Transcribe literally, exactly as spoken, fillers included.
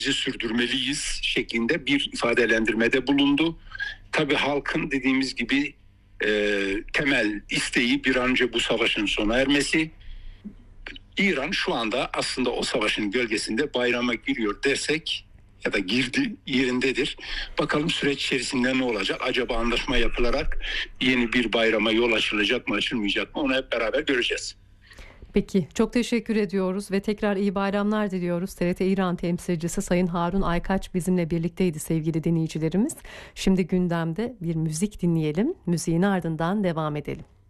sürdürmeliyiz şeklinde bir ifadelendirmede bulundu. Tabii halkın dediğimiz gibi e, temel isteği bir an önce bu savaşın sona ermesi. İran şu anda aslında o savaşın gölgesinde bayrama giriyor dersek ya da girdi yerindedir. Bakalım süreç içerisinde ne olacak? Acaba anlaşma yapılarak yeni bir bayrama yol açılacak mı, açılmayacak mı? Onu hep beraber göreceğiz. Peki, çok teşekkür ediyoruz ve tekrar iyi bayramlar diliyoruz. T R T İran temsilcisi Sayın Harun Aykaç bizimle birlikteydi sevgili dinleyicilerimiz. Şimdi gündemde bir müzik dinleyelim. Müziğin ardından devam edelim.